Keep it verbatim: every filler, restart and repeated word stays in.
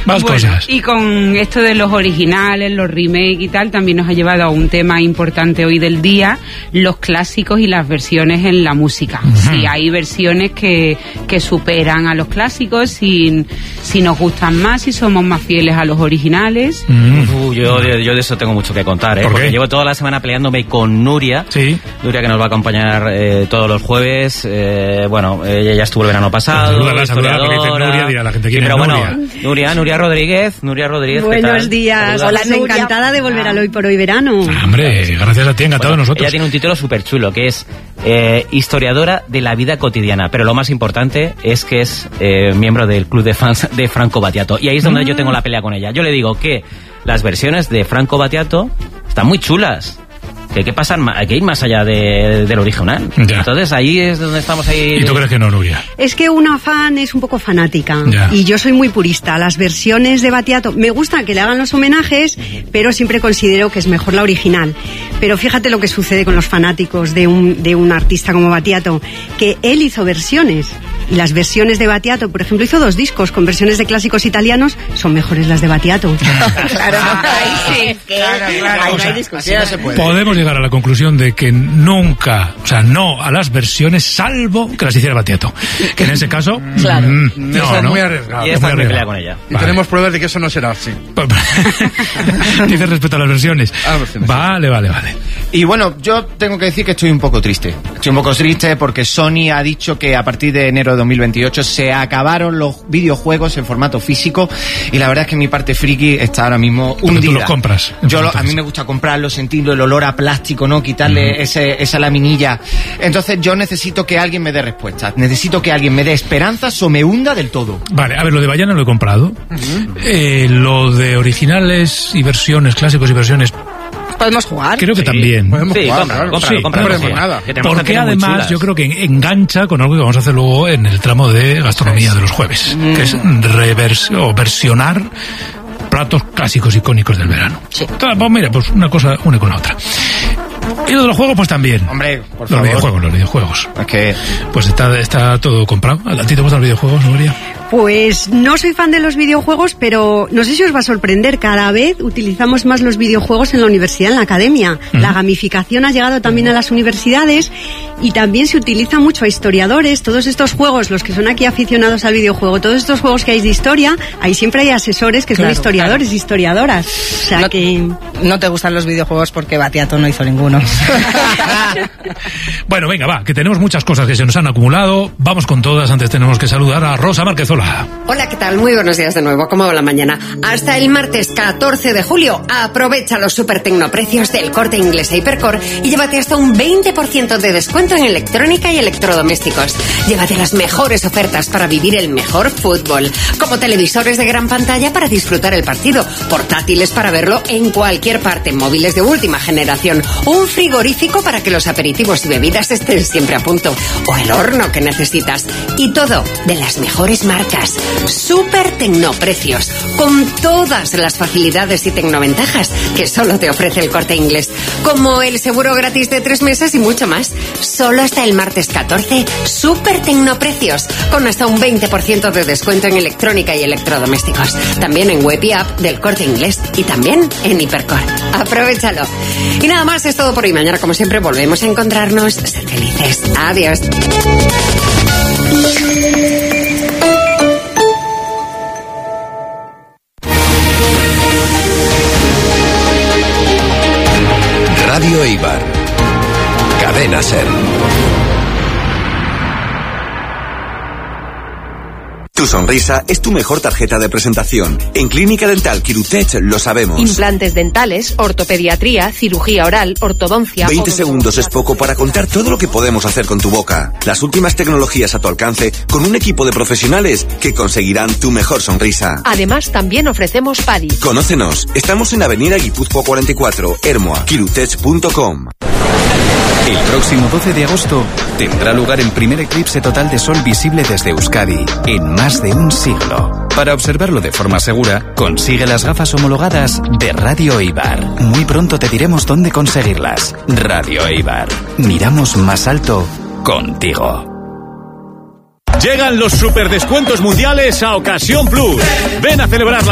Más bueno, cosas. Y con esto de los originales, los remakes y tal, también nos ha llevado a un tema importante hoy del día, los clásicos y las versiones en la música. Uh-huh. Si hay versiones que, que superan a los clásicos, si, si nos gustan más, si somos más fieles a los originales. Uh-huh. Uh, yo, yo de eso tengo mucho que contar, ¿eh? ¿Por Porque qué? Llevo toda la semana peleándome con Nuria. Sí. Nuria, que nos va a acompañar eh, todos los jueves. Eh, bueno, ella ya estuvo el verano pasado. Salúdala, salúdala, porque dice Nuria, dirá la gente quién sí, es pero Nuria. Bueno, Nuria, Nuria Rodríguez, Nuria Rodríguez. Buenos días. Hola, encantada de volver al Hoy por Hoy Verano. Ah, hombre, gracias a ti, encantado bueno, de nosotros. Ella tiene un título súper chulo, que es eh, historiadora de la vida cotidiana, pero lo más importante es que es eh, miembro del club de fans de Franco Battiato. Y ahí es donde mm. yo tengo la pelea con ella. Yo le digo que las versiones de Franco Battiato están muy chulas. Que hay que pasar, hay que ir más allá de, del original. Ya. Entonces ahí es donde estamos ahí. ¿Y tú crees que no, Nuria? Es que una fan es un poco fanática. Ya. Y yo soy muy purista. Las versiones de Battiato me gustan que le hagan los homenajes, pero siempre considero que es mejor la original. Pero fíjate lo que sucede con los fanáticos de un, de un artista como Battiato, que él hizo versiones. Y las versiones de Battiato, por ejemplo, hizo dos discos con versiones de clásicos italianos, son mejores las de Battiato. Claro, ahí sí, claro, claro. Ahí no hay discusión. Se puede. Podemos llegar a la conclusión de que nunca, o sea, no a las versiones, salvo que las hiciera Battiato. Que en ese caso, claro. mm, no, no, es no. muy arriesgado. Y esta es mi pelea con ella. Y vale. tenemos pruebas de que eso no será así. Dices respecto a las versiones. A las versiones. Vale, vale, vale. Y bueno, yo tengo que decir que estoy un poco triste. Estoy un poco triste porque Sony ha dicho que a partir de enero de dos mil veintiocho se acabaron los videojuegos en formato físico y la verdad es que mi parte friki está ahora mismo hundida. Porque tú los compras. Yo lo, a mí me gusta comprarlo, sentirlo, el olor a plástico, ¿no? Quitarle uh-huh. ese, esa laminilla. Entonces yo necesito que alguien me dé respuestas. Necesito que alguien me dé esperanzas o me hunda del todo. Vale, a ver, lo de Bayana lo he comprado. Uh-huh. Eh, lo de originales y versiones, clásicos y versiones... Podemos jugar. Creo que sí. también. Podemos sí, jugar, compra, compra, sí, compra, no compra, sí. nada. Porque además yo creo que engancha con algo que vamos a hacer luego en el tramo de gastronomía de los jueves, mm. que es revers o versionar platos clásicos icónicos del verano. Sí. Entonces, pues mira, pues una cosa une con la otra. Y lo de los juegos, pues también. Hombre, por los favor. videojuegos, los videojuegos. Es que... Pues está, está todo comprado. ¿A ti te gustan los videojuegos, Nuria? Pues no soy fan de los videojuegos, pero no sé si os va a sorprender. Cada vez utilizamos más los videojuegos en la universidad, en la academia. Uh-huh. La gamificación ha llegado también a las universidades y también se utiliza mucho a historiadores. Todos estos juegos, los que son aquí aficionados al videojuego, todos estos juegos que hay de historia, ahí siempre hay asesores que claro, son historiadores y claro. historiadoras. O sea no, que... no te gustan los videojuegos porque Battiato no hizo ninguno. Bueno, venga, va, que tenemos muchas cosas que se nos han acumulado. Vamos con todas. Antes tenemos que saludar a Rosa Márquez-Ola. Hola, ¿qué tal? Muy buenos días de nuevo. ¿Cómo va la mañana? Hasta el martes catorce de julio, aprovecha los super tecnoprecios del Corte Inglés e Hipercor y llévate hasta un veinte por ciento de descuento en electrónica y electrodomésticos. Llévate las mejores ofertas para vivir el mejor fútbol, como televisores de gran pantalla para disfrutar el partido, portátiles para verlo en cualquier parte, móviles de última generación, un frigorífico para que los aperitivos y bebidas estén siempre a punto, o el horno que necesitas, y todo de las mejores marcas. Super Tecnoprecios, con todas las facilidades y tecnoventajas que solo te ofrece el Corte Inglés, como el seguro gratis de tres meses y mucho más. Solo hasta el martes catorce, Super Tecnoprecios, con hasta un veinte por ciento de descuento en electrónica y electrodomésticos. También en web y app del Corte Inglés y también en Hipercor. Aprovechalo. Y nada más, es todo por hoy. Mañana, como siempre, volvemos a encontrarnos. Sed felices. Adiós. Radio Eibar. Cadena Ser. Tu sonrisa es tu mejor tarjeta de presentación. En Clínica Dental Quirutech lo sabemos. Implantes dentales, ortopediatría, cirugía oral, ortodoncia... veinte segundos es poco para contar todo lo que podemos hacer con tu boca. Las últimas tecnologías a tu alcance con un equipo de profesionales que conseguirán tu mejor sonrisa. Además, también ofrecemos P A D I. Conócenos. Estamos en Avenida Guipúzcoa cuarenta y cuatro, Ermua, quirutech punto com. El próximo doce de agosto tendrá lugar el primer eclipse total de sol visible desde Euskadi en más de un siglo. Para observarlo de forma segura, consigue las gafas homologadas de Radio Eibar. Muy pronto te diremos dónde conseguirlas. Radio Eibar. Miramos más alto contigo. Llegan los superdescuentos mundiales a Ocasión Plus. Ven a celebrar la